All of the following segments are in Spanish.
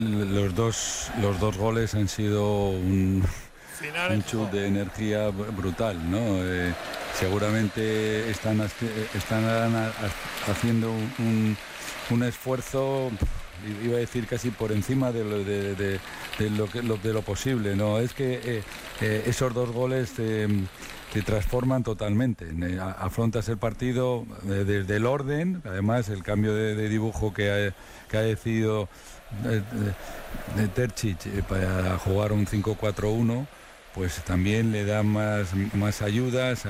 Los dos goles han sido un chute de energía brutal, ¿no? Seguramente están haciendo un esfuerzo, iba a decir casi por encima de lo posible, ¿no? Es que esos dos goles te transforman totalmente. Afrontas el partido desde el orden, además el cambio de dibujo que ha decidido de Terzic para jugar un 5-4-1, pues también le da más ayudas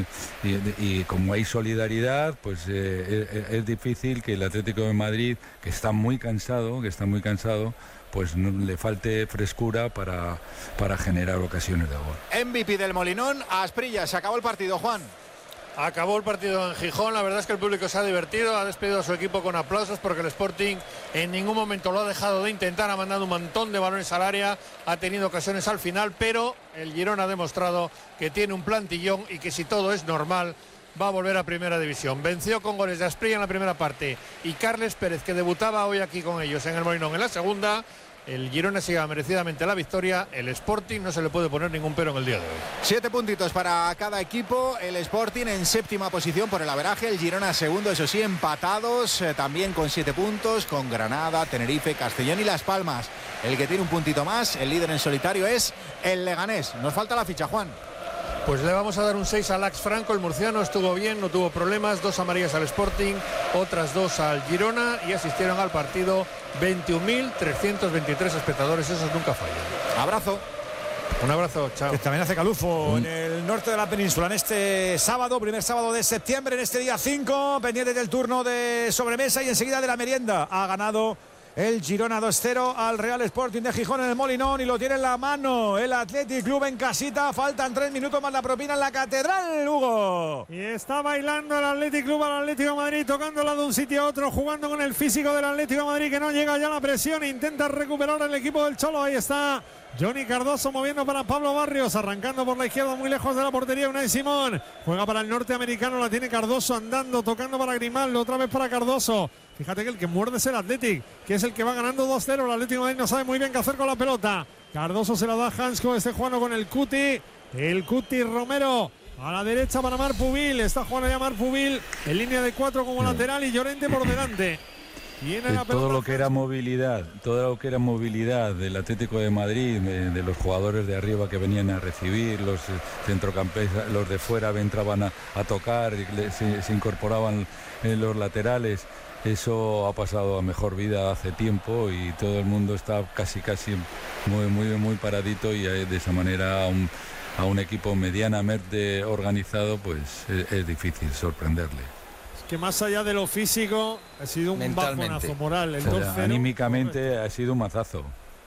y como hay solidaridad, pues es difícil que el Atlético de Madrid, que está muy cansado, pues no le falte frescura para generar ocasiones de gol. MVP del Molinón, Asprilla. Se acabó el partido, Juan. Acabó el partido en Gijón. La verdad es que el público se ha divertido, ha despedido a su equipo con aplausos, porque el Sporting en ningún momento lo ha dejado de intentar, ha mandado un montón de balones al área, ha tenido ocasiones al final, pero el Girona ha demostrado que tiene un plantillón y que, si todo es normal, va a volver a Primera División. Venció con goles de Asprilla en la primera parte y Carles Pérez, que debutaba hoy aquí con ellos en el Molinón en la segunda. El Girona se lleva merecidamente la victoria. El Sporting no se le puede poner ningún pero en el día de hoy. 7 puntitos para cada equipo. El Sporting en séptima posición por el averaje. El Girona segundo, eso sí, empatados también con 7 puntos, con Granada, Tenerife, Castellón y Las Palmas. El que tiene un puntito más, el líder en solitario, es el Leganés. Nos falta la ficha, Juan. Pues le vamos a dar un 6 a Lax Franco. El murciano estuvo bien, no tuvo problemas. 2 amarillas al Sporting, otras 2 al Girona, y asistieron al partido 21.323 espectadores. Esos nunca fallan. Abrazo. Un abrazo, chao. Que también hace calufo en el norte de la península en este sábado, primer sábado de septiembre, en este día 5, pendiente del turno de sobremesa y enseguida de la merienda. Ha ganado el Girona 2-0 al Real Sporting de Gijón en el Molinón y lo tiene en la mano el Athletic Club en casita. Faltan 3 minutos más la propina en la Catedral, Hugo. Y está bailando el Athletic Club al Atlético de Madrid, tocándola de un sitio a otro, jugando con el físico del Atlético de Madrid, que no llega ya la presión. Intenta recuperar el equipo del Cholo. Ahí está Johnny Cardoso moviendo para Pablo Barrios, arrancando por la izquierda muy lejos de la portería Unai Simón. Juega para el norteamericano, la tiene Cardoso andando, tocando para Grimaldo, otra vez para Cardoso. Fíjate que el que muerde es el Athletic, que es el que va ganando 2-0. El Atlético de Madrid no sabe muy bien qué hacer con la pelota. Cardoso se la da a Hansko, este jugando con el Cuti. El Cuti Romero a la derecha para Marpubil. Está jugando ya Marpubil en línea de 4 como lateral y Llorente por delante. Todo lo que era movilidad del Atlético de Madrid, de los jugadores de arriba que venían a recibir, los centrocampistas, los de fuera entraban a tocar, se incorporaban los laterales. Eso ha pasado a mejor vida hace tiempo y todo el mundo está casi muy paradito, y de esa manera a un equipo medianamente organizado pues es difícil sorprenderle. Que más allá de lo físico ha sido un bajonazo moral. Anímicamente ha sido un mazazo.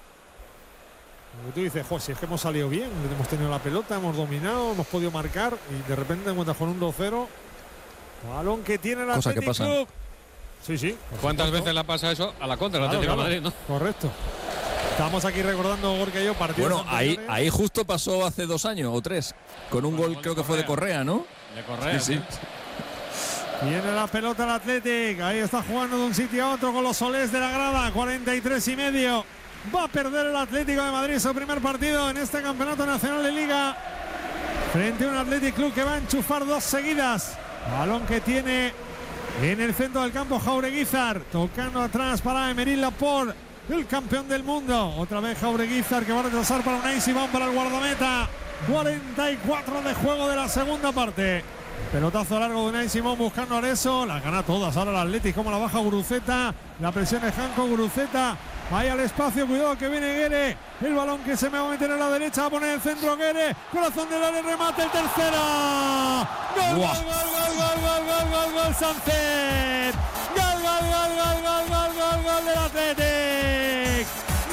Tú dices, si es que hemos salido bien, hemos tenido la pelota, hemos dominado, hemos podido marcar, y de repente encuentras con un 2-0. Balón que tiene el Athletic Club. Sí. ¿Cuántas veces le pasa eso a la contra del Atlético de Madrid, no? Correcto. Estamos aquí recordando, Gorka y yo, partidos. Bueno, ahí justo pasó hace 2 años o 3, con un gol creo que fue de Correa, ¿no? De Correa, sí. Viene la pelota el Athletic, ahí está jugando de un sitio a otro con los solés de la grada, 43,5. Va a perder el Atlético de Madrid su primer partido en este campeonato nacional de Liga, frente a un Athletic Club que va a enchufar 2 seguidas. Balón que tiene en el centro del campo Jaureguizar, tocando atrás para Emery Laporte, el campeón del mundo. Otra vez Jaureguizar, que va a retrasar para Unai Simón, para el guardameta. 44 de juego de la segunda parte. Pelotazo largo de Unai Simón buscando a Areso. Las gana todas ahora el Atlético, como la baja Guruceta. La presión de Janko, Guruceta. Ahí al espacio, cuidado que viene Guere. El balón que se me va a meter en la derecha, va a poner el centro Guere. Corazón del área, remate el tercero. Gol, gol, Sánchez. Gol del Atlético.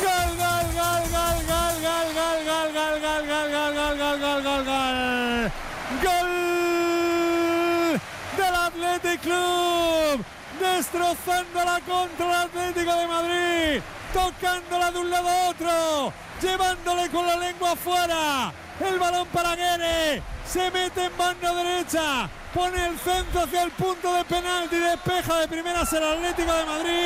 Gol del Athletic Club, destrozándola contra el Atlético de Madrid, tocándola de un lado a otro, llevándole con la lengua afuera. El balón para Guere, se mete en banda derecha, pone el centro hacia el punto de penalti, despeja de primeras el Atlético de Madrid.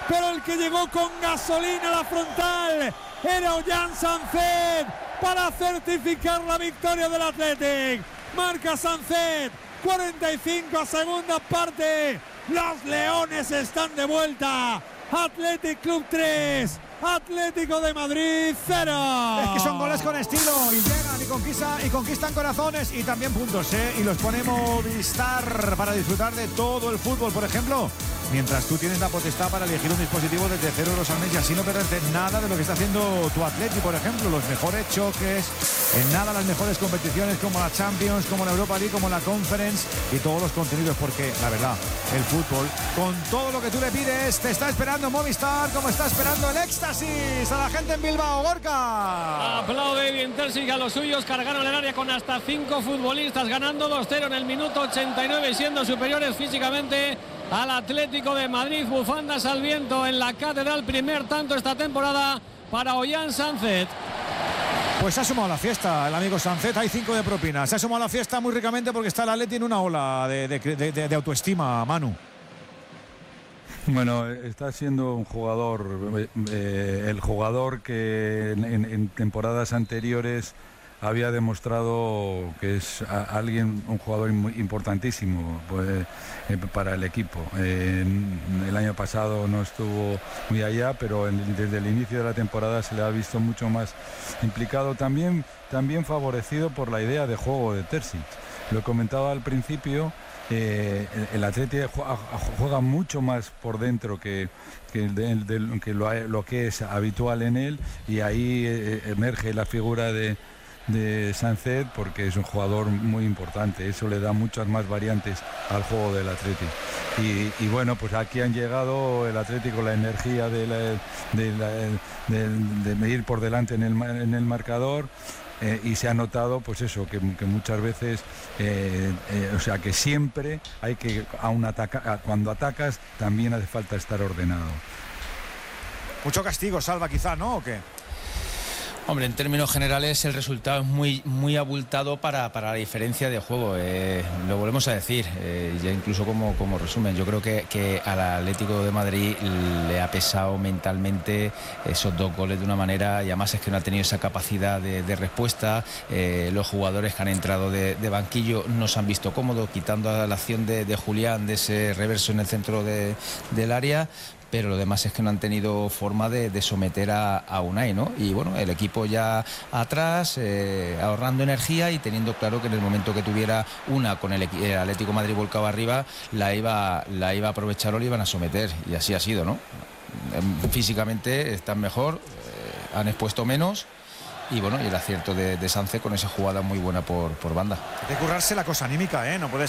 pero el que llegó con gasolina a la frontal era Ollán Sánchez para certificar la victoria del Athletic. Marca Sánchez, 45 a segunda parte. Los Leones están de vuelta. Athletic Club 3, Atlético de Madrid 0. Es que son goles con estilo y llegan y conquistan corazones y también puntos, ¿eh? Y los pone Movistar para disfrutar de todo el fútbol, por ejemplo. Mientras tú tienes la potestad para elegir un dispositivo desde 0 euros al mes y así no perderte nada de lo que está haciendo tu Atleti, por ejemplo. Los mejores choques, en nada las mejores competiciones como la Champions, como la Europa League, como la Conference y todos los contenidos, porque la verdad, el fútbol, con todo lo que tú le pides, te está esperando Movistar, como está esperando el éxtasis a la gente en Bilbao. Gorka. Aplaude bien Terzic a los suyos, cargaron el área con hasta 5 futbolistas, ganando 2-0 en el minuto 89, siendo superiores físicamente al Atlético de Madrid. Bufandas al viento en la Catedral, primer tanto esta temporada para Ollán Sánchez. Pues se ha sumado a la fiesta el amigo Sánchez, hay 5 de propina. Se ha sumado a la fiesta muy ricamente porque está el Atleti en una ola de autoestima, Manu. Bueno, está siendo un jugador, el jugador que en temporadas anteriores había demostrado que es un jugador importantísimo para el equipo. El año pasado no estuvo muy allá, pero desde el inicio de la temporada se le ha visto mucho más implicado, también favorecido por la idea de juego de Terzic. Lo comentaba al principio, el Atleti juega mucho más por dentro que lo que es habitual en él, y ahí emerge la figura de Sánchez, porque es un jugador muy importante. Eso le da muchas más variantes al juego del Atleti. Y bueno, pues aquí han llegado el Atleti con la energía de ir por delante en el marcador. Y se ha notado, pues eso, que muchas veces, o sea, que siempre hay que, cuando atacas, también hace falta estar ordenado. Mucho castigo, Salva, quizá, ¿no? ¿O qué? Hombre, en términos generales el resultado es muy abultado para la diferencia de juego. Lo volvemos a decir, ya incluso como resumen. Yo creo que al Atlético de Madrid le ha pesado mentalmente esos 2 goles de una manera, y además es que no ha tenido esa capacidad de respuesta. Los jugadores que han entrado de banquillo no se han visto cómodos, quitando la acción de Julián, de ese reverso en el centro del área. Pero lo demás es que no han tenido forma de someter a Unai, ¿no? Y bueno, el equipo ya atrás, ahorrando energía y teniendo claro que en el momento que tuviera una con el Atlético de Madrid volcado arriba, la iba a aprovechar o le iban a someter, y así ha sido, ¿no? Físicamente están mejor, han expuesto menos. Y bueno, y el acierto de Sánchez con esa jugada muy buena por banda. Hay que currarse la cosa anímica, ¿eh? No puede